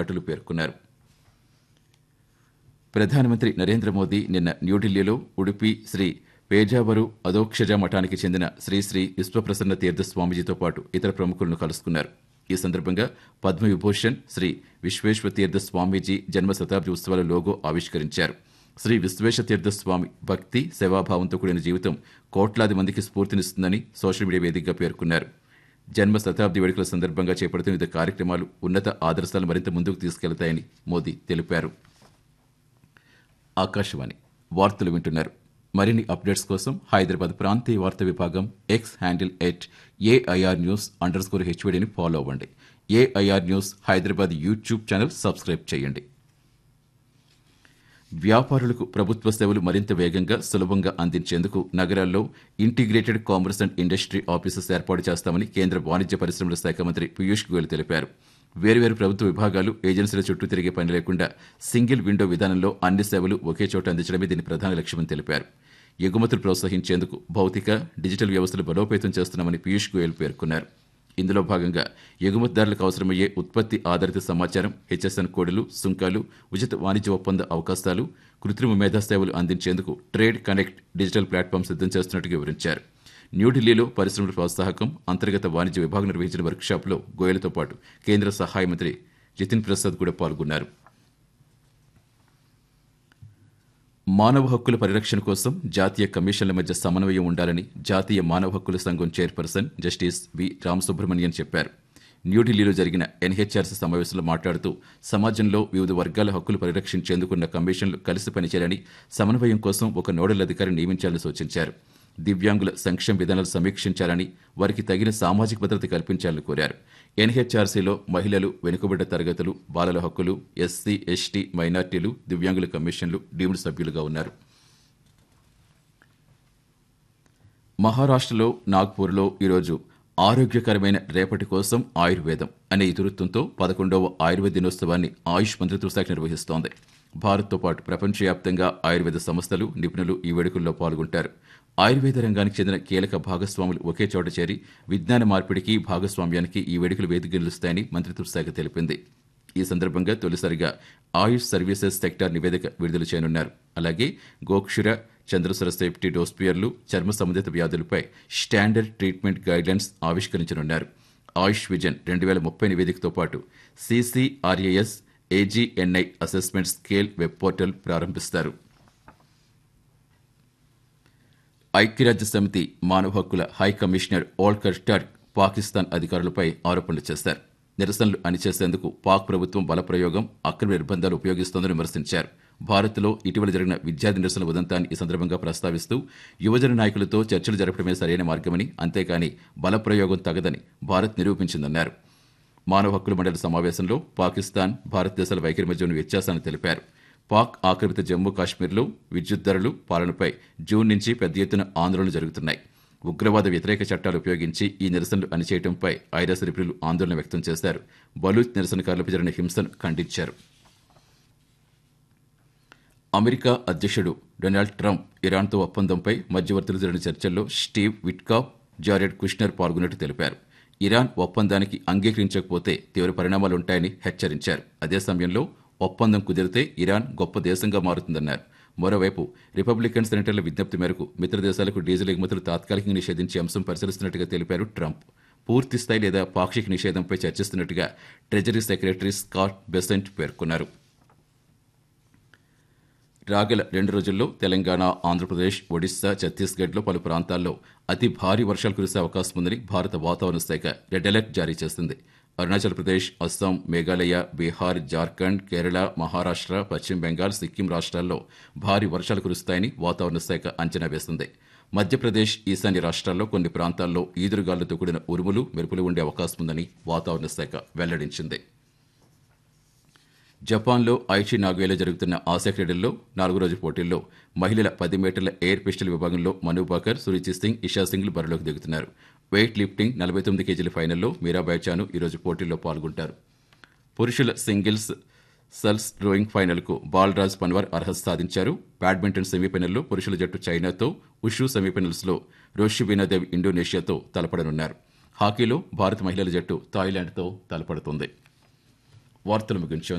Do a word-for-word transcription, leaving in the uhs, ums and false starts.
నటులు పేర్కొన్నారు. ప్రధానమంత్రి నరేంద్ర మోదీ నిన్న న్యూఢిల్లీలో ఉడుపి శ్రీ పేజావరు అధోక్షజ మఠానికి చెందిన శ్రీ శ్రీ విశ్వప్రసన్న తీర్థ స్వామీజీతో పాటు ఇతర ప్రముఖులను కలుసుకున్నారు. ఈ సందర్భంగా పద్మవిభూషణ్ శ్రీ విశ్వేశ్వతీర్థ స్వామీజీ జన్మ శతాబ్ది ఉత్సవాల లోగో ఆవిష్కరించారు. శ్రీ విశ్వేశ్వతీర్థ స్వామి భక్తి సేవాభావంతో కూడిన జీవితం కోట్లాది మందికి స్ఫూర్తినిస్తుందని సోషల్ మీడియా వేదికగా పేర్కొన్నారు. జన్మ శతాబ్ది వేడుకల సందర్భంగా చేపడుతున్న వివిధ కార్యక్రమాలు ఉన్నత ఆదర్శాలు మరింత ముందుకు తీసుకెళ్తాయని మోదీ తెలిపారు. ఆకాశవాణి వార్తలు వింటున్నారు. మరిన్ని అప్డేట్స్ కోసం హైదరాబాద్ ప్రాంతీయ వార్తా విభాగం X handle at AIR news under score హెచ్వీడీని follow అవ్వండి. AIR news Hyderabad YouTube channel subscribe చేయండి. వ్యాపారులకు ప్రభుత్వ సేవలు మరింత వేగంగా సులభంగా అందించేందుకు నగరాల్లో integrated commerce and industry offices ఏర్పాటు చేస్తామని కేంద్ర వాణిజ్య పరిశ్రమల శాఖ మంత్రి పీయూష్ గోయల్ తెలిపారు. వేర్వేరు ప్రభుత్వ విభాగాలు ఏజెన్సీల చుట్టూ తిరిగే పని లేకుండా సింగిల్ విండో విధానంలో అన్ని సేవలు ఒకే చోట అందించడమే దీని ప్రధాన లక్ష్యమని తెలిపారు. ఎగుమతులు ప్రోత్సహించేందుకు భౌతిక డిజిటల్ వ్యవస్థలు బలోపేతం చేస్తున్నామని పీయూష్ గోయల్ పేర్కొన్నారు. ఇందులో భాగంగా ఎగుమతిదారులకు అవసరమయ్యే ఉత్పత్తి ఆధారిత సమాచారం, హెచ్ఎస్ఎన్ కోడ్లు, సుంకాలు, ఉచిత వాణిజ్య ఒప్పంద అవకాశాలు, కృత్రిమ మేధా సేవలు అందించేందుకు ట్రేడ్ కనెక్ట్ డిజిటల్ ప్లాట్ఫామ్ సిద్ధం చేస్తున్నట్టు వివరించారు. న్యూఢిల్లీలో పరిశ్రమల ప్రోత్సాహకం, అంతర్గత వాణిజ్య విభాగం నిర్వహించిన వర్క్షాప్లో గోయల్తో పాటు కేంద్ర సహాయ మంత్రి జితిన్ ప్రసాద్ కూడా పాల్గొన్నారు. మానవ హక్కుల పరిరక్షణ కోసం జాతీయ కమిషన్ల మధ్య సమన్వయం ఉండాలని జాతీయ మానవ హక్కుల సంఘం చైర్పర్సన్ జస్టిస్ వి రామసుబ్రహ్మణ్యన్ చెప్పారు. న్యూఢిల్లీలో జరిగిన ఎన్హెచ్ఆర్సీ సమావేశంలో మాట్లాడుతూ సమాజంలో వివిధ వర్గాల హక్కులు పరిరక్షించేందుకున్న కమిషన్లు కలిసి పనిచేయాలని, సమన్వయం కోసం ఒక నోడల్ అధికారిని నియమించాలని సూచించారు. దివ్యాంగుల సంక్షేమ విధానాలు సమీక్షించాలని, వారికి తగిన సామాజిక భద్రత కల్పించాలని కోరారు. ఎన్హెచ్ఆర్సీలో మహిళలు, వెనుకబడ్డ తరగతులు, బాలల హక్కులు, ఎస్సీ, ఎస్టీ, మైనార్టీలు, దివ్యాంగుల కమిషన్లు డీమ్డ్ సభ్యులుగా ఉన్నారు. మహారాష్ట్రలో నాగ్పూర్లో ఈరోజు ఆరోగ్యకరమైన రేపటి కోసం ఆయుర్వేదం అనే ఇతివృత్తంతో పదకొండవ ఆయుర్వేద దినోత్సవాన్ని ఆయుష్ మంత్రిత్వ శాఖ నిర్వహిస్తోంది. భారత్తో పాటు ప్రపంచవ్యాప్తంగా ఆయుర్వేద సంస్థలు, నిపుణులు ఈ వేడుకల్లో పాల్గొంటారు. ఆయుర్వేద రంగానికి చెందిన కీలక భాగస్వాములు ఒకే చోట చేరి విజ్ఞాన మార్పిడికి, భాగస్వామ్యానికి ఈ వేడుకలు వేదిక నిలుస్తాయని మంత్రిత్వ శాఖ తెలిపింది. ఈ సందర్భంగా తొలిసారిగా ఆయుష్ సర్వీసెస్ సెక్టార్ నివేదిక విడుదల చేయనున్నారు. అలాగే గోక్షుర, చంద్రసర సేఫ్టీ డోస్పియర్లు, చర్మ సంబంధిత వ్యాధులపై స్టాండర్డ్ ట్రీట్మెంట్ గైడ్లైన్స్ ఆవిష్కరించనున్నారు. ఆయుష్ విజన్ రెండు వేల ముప్పై నివేదికతో పాటు CCRAS AGNI assessment scale web portal ప్రారంభిస్తారు. ఐక్యరాజ్య సమితి మానవ హక్కుల high commissioner Volker truck Pakistan అధికారులపై ఆరోపణలు చేశారు. నిరసనలు అణిచేసేందుకు పాక్ ప్రభుత్వం బలప్రయోగం, అక్రమ నిర్బంధాలు ఉపయోగిస్తోందని విమర్శించారు. భారత్లో ఇటీవల జరిగిన విద్యార్థి నిరసనల ఉదంతాన్ని ఈ సందర్భంగా ప్రస్తావిస్తూ యువజన నాయకులతో చర్చలు జరపడమే సరైన మార్గమని, అంతేకాని బలప్రయోగం తగదని భారత్ నిరూపించిందన్నారు. మానవ హక్కుల మండలి సమావేశంలో పాకిస్తాన్, భారతదేశాల వైఖరి మధ్య ఉన్న వ్యత్యాసాన్ని తెలిపారు. పాక్ ఆక్రమిత జమ్మూ కాశ్మీర్లో విద్యుత్ ధరలు, పాలనపై జూన్ నుంచి పెద్ద ఎత్తున ఆందోళనలు జరుగుతున్నాయి. ఉగ్రవాద వ్యతిరేక చట్టాలు ఉపయోగించి ఈ నిరసనలు అణిచేయడంపై ఐరాస నిపుణులు ఆందోళన వ్యక్తం చేశారు. బలూచ్ నిరసనకారులపై జరిగిన హింసను ఖండించారు. అమెరికా అధ్యక్షుడు డొనాల్డ్ ట్రంప్ ఇరాన్తో ఒప్పందంపై మధ్యవర్తులు జరిగిన చర్చల్లో స్టీవ్ విట్కాఫ్, జారెడ్ కుష్నర్ పాల్గొన్నట్టు తెలిపారు. ఇరాన్ ఒప్పందానికి అంగీకరించకపోతే తీవ్ర పరిణామాలుంటాయని హెచ్చరించారు. అదే సమయంలో ఒప్పందం కుదిరితే ఇరాన్ గొప్ప దేశంగా మారుతుందన్నారు. మరోవైపు రిపబ్లికన్ సెనేటర్ల విజ్ఞప్తి మేరకు మిత్రదేశాలకు డీజిల్ ఎగుమతులు తాత్కాలికంగా నిషేధించే అంశం పరిశీలిస్తున్నట్టుగా తెలిపారు ట్రంప్. పూర్తిస్థాయి లేదా పాక్షిక నిషేధంపై చర్చిస్తున్నట్టుగా ట్రెజరీ సెక్రటరీ స్కాట్ బెసెంట్ పేర్కొన్నారు. రాగల రెండు రోజుల్లో తెలంగాణ, ఆంధ్రప్రదేశ్, ఒడిశా, ఛత్తీస్గఢ్లో పలు ప్రాంతాల్లో అతి భారీ వర్షాలు కురిసే అవకాశం ఉందని భారత వాతావరణ శాఖ రెడ్ అలర్ట్ జారీ చేసింది. అరుణాచల్ ప్రదేశ్, అస్సాం, మేఘాలయ, బీహార్, జార్ఖండ్, కేరళ, మహారాష్ట్ర, పశ్చిమ బెంగాల్, సిక్కిం రాష్ట్రాల్లో భారీ వర్షాలు కురుస్తాయని వాతావరణ శాఖ అంచనా వేసింది. మధ్యప్రదేశ్, ఈశాన్య రాష్ట్రాల్లో కొన్ని ప్రాంతాల్లో ఈదురుగాలులతో కూడిన ఉరుములు, మెరుపులు ఉండే అవకాశం ఉందని వాతావరణ శాఖ వెల్లడించింది. జపాన్లో ఐచి నాగోయాలో జరుగుతున్న ఆసియా క్రీడల్లో నాలుగో రోజు పోటీల్లో మహిళల పది మీటర్ల ఎయిర్ పిస్టల్ విభాగంలో మను బాకర్, సురుచి సింగ్, ఇషా సింగ్లు బరిలోకి దిగుతున్నారు. వెయిట్ లిఫ్టింగ్ నలభై తొమ్మిది కేజీల ఫైనల్లో మీరాబాయ్ చాను ఈరోజు పోటీల్లో పాల్గొంటారు. పురుషుల సింగిల్స్ సల్స్ రోయింగ్ ఫైనల్కు బాలరాజ్ పన్వార్ అర్హత సాధించారు. బ్యాడ్మింటన్ సెమీఫైనల్లో పురుషుల జట్టు చైనాతో, ఉషు సెమీఫైనల్స్లో రోషిబీనాదేవ్ ఇండోనేషియాతో తలపడనున్నారు. హాకీలో భారత మహిళల జట్టు థాయిలాండ్తో తలపడుతుంది. వార్తలు ముగించారు.